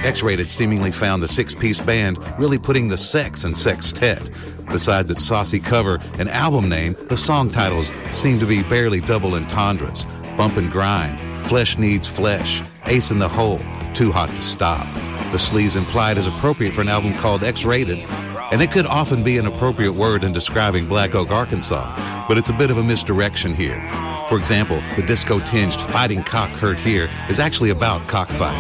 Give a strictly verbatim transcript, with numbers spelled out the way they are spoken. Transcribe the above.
X-Rated seemingly found the six-piece band really putting the sex in sextet. Besides its saucy cover and album name, the song titles seem to be barely double entendres. Bump and Grind, Flesh Needs Flesh, Ace in the Hole, Too Hot to Stop. The sleaze implied is appropriate for an album called X-Rated, and it could often be an appropriate word in describing Black Oak, Arkansas, but it's a bit of a misdirection here. For example, the disco-tinged Fighting Cock heard here is actually about cockfighting.